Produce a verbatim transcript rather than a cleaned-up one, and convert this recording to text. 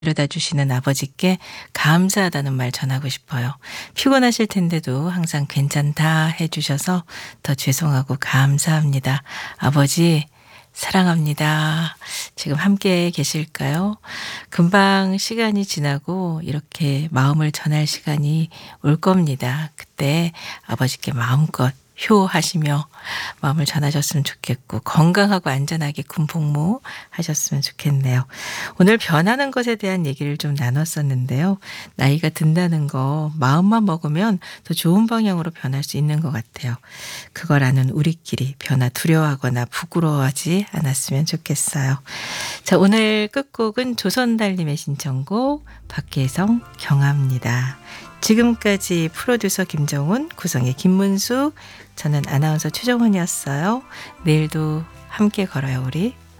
데려다 주시는 아버지께 감사하다는 말 전하고 싶어요. 피곤하실 텐데도 항상 괜찮다 해주셔서 더 죄송하고 감사합니다. 아버지 사랑합니다. 지금 함께 계실까요? 금방 시간이 지나고 이렇게 마음을 전할 시간이 올 겁니다. 그때 아버지께 마음껏 효하시며 마음을 전하셨으면 좋겠고 건강하고 안전하게 군 복무 하셨으면 좋겠네요. 오늘 변하는 것에 대한 얘기를 좀 나눴었는데요. 나이가 든다는 거 마음만 먹으면 더 좋은 방향으로 변할 수 있는 것 같아요. 그걸 아는 우리끼리 변화 두려워하거나 부끄러워하지 않았으면 좋겠어요. 자, 오늘 끝곡은 조선달님의 신청곡 박혜성 경합니다. 지금까지 프로듀서 김정훈, 구성의 김문수, 저는 아나운서 최정훈이었어요. 내일도 함께 걸어요 우리.